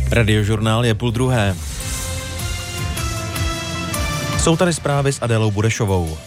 Radiožurnál je 12:30. Jsou tady zprávy s Adélou Burešovou.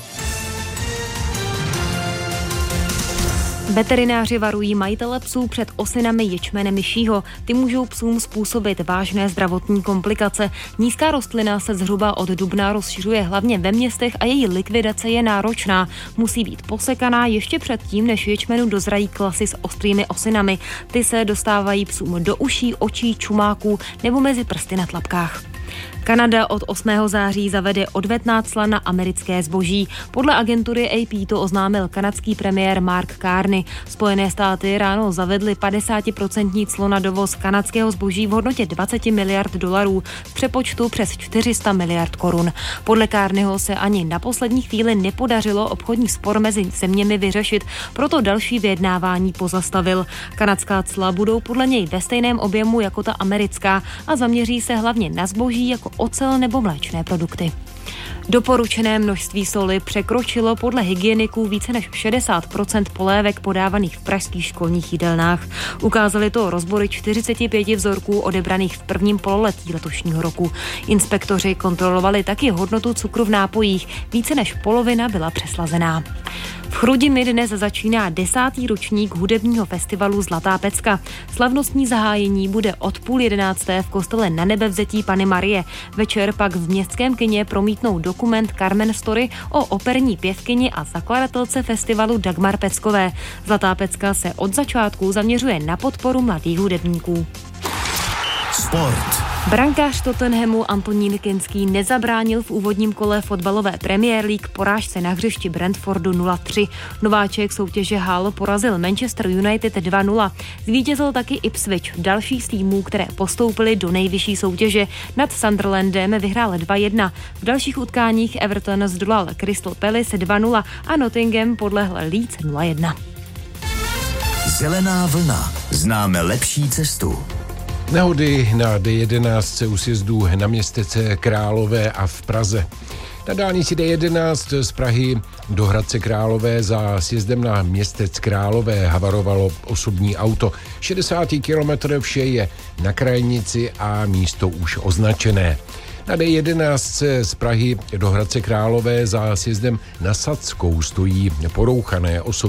Veterináři varují majitele psů před osinami ječmene myšího. Ty můžou psům způsobit vážné zdravotní komplikace. Nízká rostlina se zhruba od dubna rozšiřuje hlavně ve městech a její likvidace je náročná. Musí být posekaná ještě předtím, než ječmenu dozrají klasy s ostrými osinami. Ty se dostávají psům do uší, očí, čumáků nebo mezi prsty na tlapkách. Kanada od 8. září zavede odvetná cla na americké zboží. Podle agentury AP to oznámil kanadský premiér Mark Carney. Spojené státy ráno zavedly 50% clo na dovoz kanadského zboží v hodnotě 20 miliard dolarů, v přepočtu přes 400 miliard korun. Podle Carneyho se ani na poslední chvíli nepodařilo obchodní spor mezi zeměmi vyřešit, proto další vyjednávání pozastavil. Kanadská cla budou podle něj ve stejném objemu jako ta americká a zaměří se hlavně na zboží jako ocel nebo mléčné produkty. Doporučené množství soli překročilo podle hygieniků více než 60% polévek podávaných v pražských školních jídelnách. Ukázaly to rozbory 45 vzorků odebraných v prvním pololetí letošního roku. Inspektoři kontrolovali taky hodnotu cukru v nápojích. Více než polovina byla přeslazená. V Chrudimi dnes začíná 10. ročník hudebního festivalu Zlatá pecka. Slavnostní zahájení bude od 10:30 v kostele Na Nebevzetí Panny Marie. Večer pak v městském kině promítnou dokument Carmen Story o operní pěvkyni a zakladatelce festivalu Dagmar Peckové. Zlatá pecka se od začátku zaměřuje na podporu mladých hudebníků. Sport. Brankář Tottenhamu Antonín Kinský nezabránil v úvodním kole fotbalové Premier League porážce na hřišti Brentfordu 0-3. Nováček soutěže Hull porazil Manchester United 2-0. Zvítězil taky Ipswich, další z týmů, které postoupily do nejvyšší soutěže. Nad Sunderlandem vyhrál 2-1. V dalších utkáních Everton zdolal Crystal Palace 2-0 a Nottingham podlehl Leeds 0-1. Zelená vlna. Známe lepší cestu. Nehody na D11 u sjezdů na Městece Králové a v Praze. Na dálnici D11 z Prahy do Hradce Králové za sjezdem na Městec Králové havarovalo osobní auto. 60. kilometr vše je na krajnici a místo už označené. Na D11 z Prahy do Hradce Králové za sjezdem na Sadskou stojí porouchané osobní